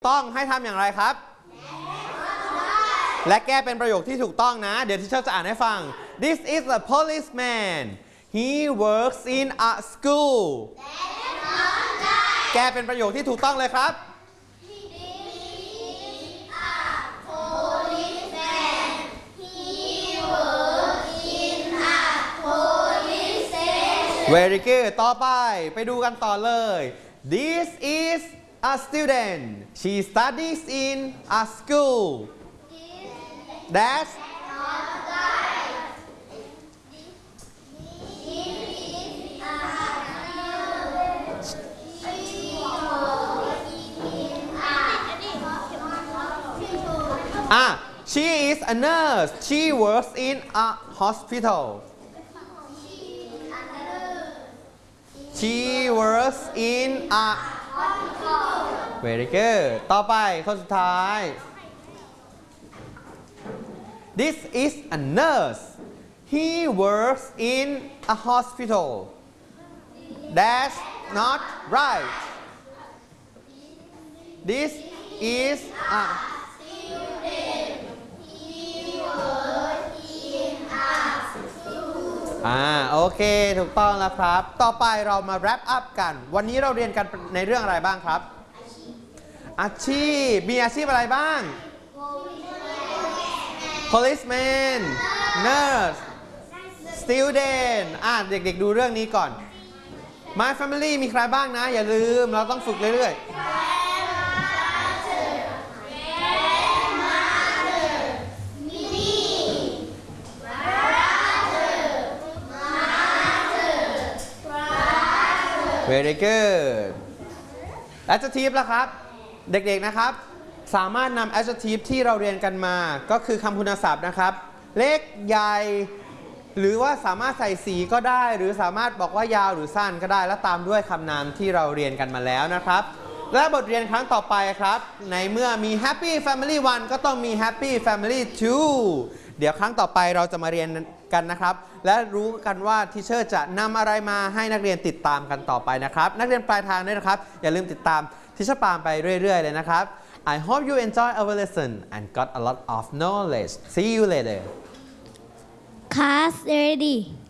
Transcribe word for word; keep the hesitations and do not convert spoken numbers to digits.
ต้องให้ทำอย่างไรครับและแก้เป็นประโยคที่ถูกต้องนะเดี๋ยวที่เชอจะอ่านให้ฟัง This is a policeman he works in a school แก้เป็นประโยคที่ถูกต้องเลยครับVery good ต่อไปไปดูกันต่อเลย This is a student she studies in a school That's Ah she is a nurse she works in a hospital She works in a Very good ต่อไปคนสุดท้าย This is a nurse He works in a hospital That's not right This is aอ่าโอเคถูกต้องแล้วครับต่อไปเรามา wrap up กันวันนี้เราเรียนกันในเรื่องอะไรบ้างครับอาชีพมีอาชีพอะไรบ้าง policeman nurse student อ่าเด็กๆดูเรื่องนี้ก่อน my family มีใครบ้างนะอย่าลืมเราต้องฝึกเรื่อยๆVery good adjective ล่ะครับเด็กๆนะครับสามารถนำ adjective ที่เราเรียนกันมาก็คือคำคุณศัพท์นะครับเล็กใหญ่หรือว่าสามารถใส่สีก็ได้หรือสามารถบอกว่ายาวหรือสั้นก็ได้และตามด้วยคำนามที่เราเรียนกันมาแล้วนะครับและบทเรียนครั้งต่อไปครับในเมื่อมี Happy Family วันก็ต้องมี Happy Family ทู เดี๋ยวครั้งต่อไปเราจะมาเรียนกันนะครับและรู้กันว่าทีเชอร์จะนำอะไรมาให้นักเรียนติดตามกันต่อไปนะครับนักเรียนปลายทางด้วยนะครับอย่าลืมติดตามทีเชอร์ปาล์มไปเรื่อยๆเลยนะครับ I hope you enjoy our lesson and got a lot of knowledge. See you later. Class ready.